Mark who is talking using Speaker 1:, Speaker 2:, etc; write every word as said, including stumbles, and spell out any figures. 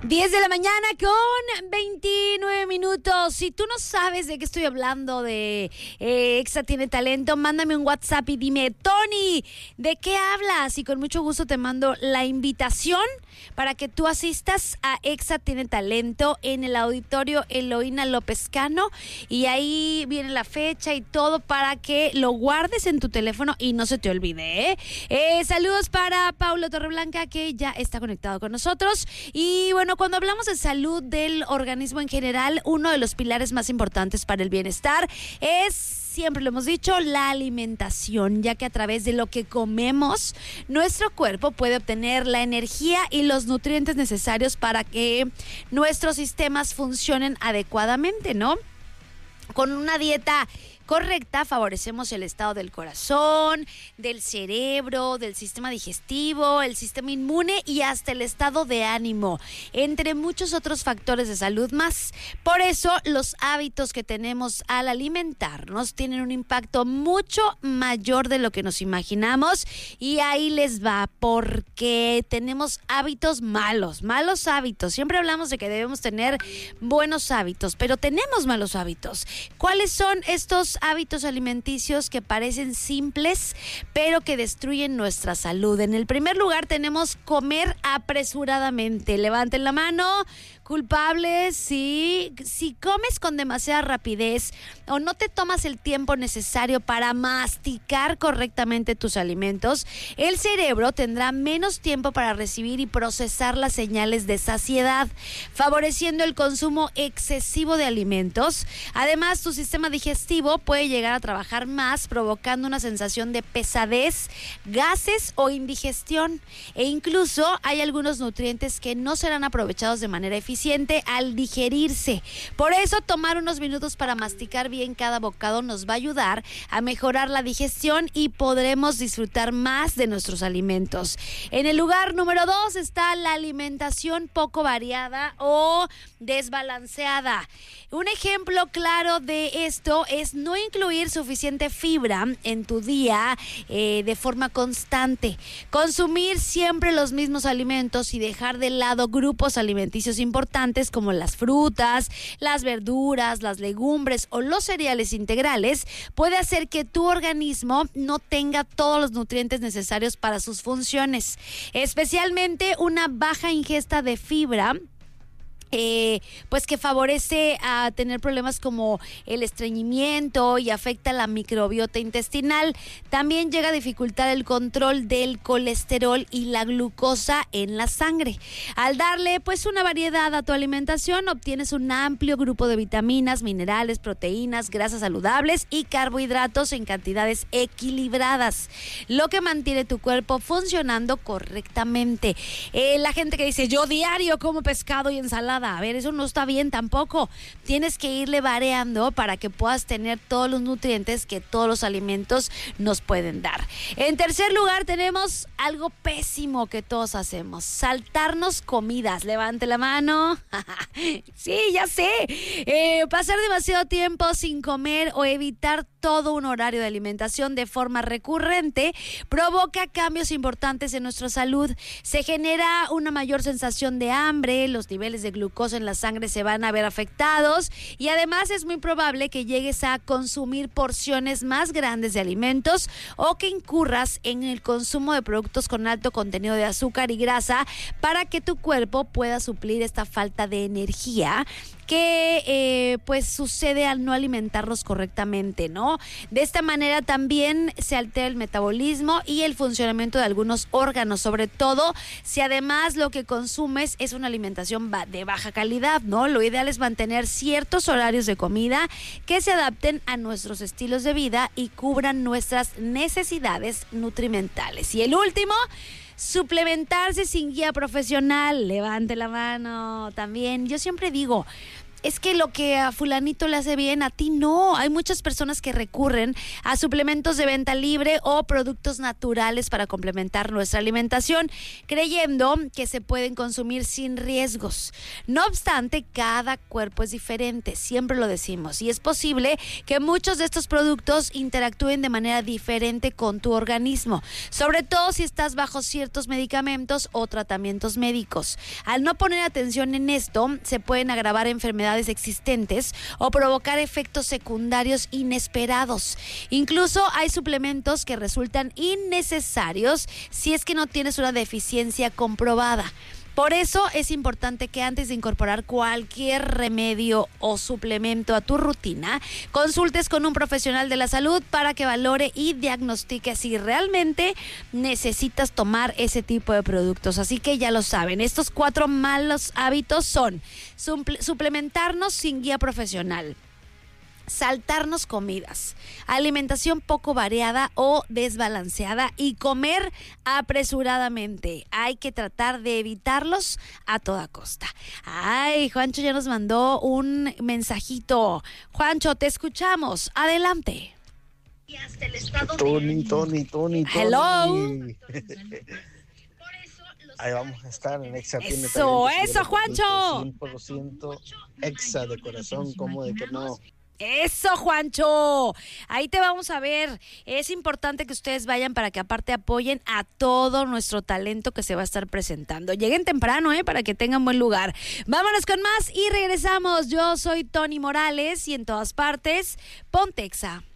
Speaker 1: diez de la mañana con veintinueve minutos. Si tú no sabes de qué estoy hablando, de eh, Exa Tiene Talento, mándame un WhatsApp y dime, Tony, ¿de qué hablas? Y con mucho gusto te mando la invitación para que tú asistas a Exa Tiene Talento en el auditorio Eloína López Cano. Y ahí viene la fecha y todo para que lo guardes en tu teléfono y no se te olvide, ¿eh? Eh, saludos para Paulo Torreblanca, que ya está conectado con nosotros. Y bueno, cuando hablamos de salud del organismo en general, uno de los pilares más importantes para el bienestar es, siempre lo hemos dicho, la alimentación, ya que a través de lo que comemos, nuestro cuerpo puede obtener la energía y los nutrientes necesarios para que nuestros sistemas funcionen adecuadamente, ¿no? Con una dieta correcta, favorecemos el estado del corazón, del cerebro, del sistema digestivo, el sistema inmune y hasta el estado de ánimo, entre muchos otros factores de salud más. Por eso, los hábitos que tenemos al alimentarnos tienen un impacto mucho mayor de lo que nos imaginamos. Y ahí les va, porque tenemos hábitos malos, malos hábitos. Siempre hablamos de que debemos tener buenos hábitos, pero tenemos malos hábitos. ¿Cuáles son estos hábitos alimenticios que parecen simples, pero que destruyen nuestra salud? En el primer lugar tenemos comer apresuradamente. Levanten la mano, culpables. Sí, si comes con demasiada rapidez o no te tomas el tiempo necesario para masticar correctamente tus alimentos, el cerebro tendrá menos tiempo para recibir y procesar las señales de saciedad, favoreciendo el consumo excesivo de alimentos. Además, tu sistema digestivo puede llegar a trabajar más, provocando una sensación de pesadez, gases o indigestión. E incluso hay algunos nutrientes que no serán aprovechados de manera eficiente al digerirse. Por eso, tomar unos minutos para masticar bien cada bocado nos va a ayudar a mejorar la digestión y podremos disfrutar más de nuestros alimentos. En el lugar número dos está la alimentación poco variada o desbalanceada. Un ejemplo claro de esto es no incluir suficiente fibra en tu día eh, de forma constante. Consumir siempre los mismos alimentos y dejar de lado grupos alimenticios importantes como las frutas, las verduras, las legumbres o los cereales integrales puede hacer que tu organismo no tenga todos los nutrientes necesarios para sus funciones. Especialmente una baja ingesta de fibra Eh, pues que favorece a tener problemas como el estreñimiento y afecta la microbiota intestinal. También llega a dificultar el control del colesterol y la glucosa en la sangre. Al darle pues una variedad a tu alimentación, obtienes un amplio grupo de vitaminas, minerales, proteínas, grasas saludables y carbohidratos en cantidades equilibradas, lo que mantiene tu cuerpo funcionando correctamente. Eh, la gente que dice, yo diario como pescado y ensalada, a ver, eso no está bien tampoco. Tienes que irle variando para que puedas tener todos los nutrientes que todos los alimentos nos pueden dar. En tercer lugar tenemos algo pésimo que todos hacemos: saltarnos comidas. Levante la mano. Sí, ya sé. Eh, pasar demasiado tiempo sin comer o evitar todo un horario de alimentación de forma recurrente provoca cambios importantes en nuestra salud. Se genera una mayor sensación de hambre, los niveles de glucosa en la sangre se van a ver afectados y además es muy probable que llegues a consumir porciones más grandes de alimentos o que incurras en el consumo de productos con alto contenido de azúcar y grasa para que tu cuerpo pueda suplir esta falta de energía que eh, pues sucede al no alimentarnos correctamente, ¿no? De esta manera también se altera el metabolismo y el funcionamiento de algunos órganos, sobre todo si además lo que consumes es una alimentación de baja calidad, ¿no? Lo ideal es mantener ciertos horarios de comida que se adapten a nuestros estilos de vida y cubran nuestras necesidades nutrimentales. Y el último, suplementarse sin guía profesional. Levante la mano también. Yo siempre digo, es que lo que a fulanito le hace bien, a ti no. Hay muchas personas que recurren a suplementos de venta libre o productos naturales para complementar nuestra alimentación, creyendo que se pueden consumir sin riesgos. No obstante, cada cuerpo es diferente, siempre lo decimos, y es posible que muchos de estos productos interactúen de manera diferente con tu organismo, sobre todo si estás bajo ciertos medicamentos o tratamientos médicos. Al no poner atención en esto, se pueden agravar enfermedades existentes o provocar efectos secundarios inesperados. Incluso hay suplementos que resultan innecesarios si es que no tienes una deficiencia comprobada. Por eso es importante que antes de incorporar cualquier remedio o suplemento a tu rutina, consultes con un profesional de la salud para que valore y diagnostique si realmente necesitas tomar ese tipo de productos. Así que ya lo saben, estos cuatro malos hábitos son suplementarnos sin guía profesional, saltarnos comidas, alimentación poco variada o desbalanceada y comer apresuradamente. Hay que tratar de evitarlos a toda costa. Ay, Juancho ya nos mandó un mensajito. Juancho, te escuchamos. Adelante.
Speaker 2: Tony, Tony, Tony, Tony.
Speaker 1: Hello.
Speaker 2: Ahí vamos a estar en Exa.
Speaker 1: Eso, eso, Juancho.
Speaker 2: cien por ciento Exa de corazón, como de que no.
Speaker 1: Eso, Juancho. Ahí te vamos a ver. Es importante que ustedes vayan para que aparte apoyen a todo nuestro talento que se va a estar presentando. Lleguen temprano, ¿eh? Para que tengan buen lugar. Vámonos con más y regresamos. Yo soy Tony Morales y en todas partes, ponte Exa.